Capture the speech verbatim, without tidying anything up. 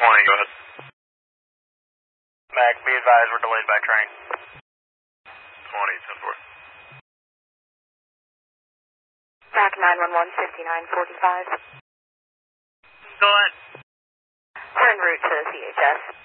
twenty, go ahead. Mac, be advised we're delayed by train. twenty, ten four. Mac nine one one, fifty-nine forty-five. Go ahead. We're en route to C H S.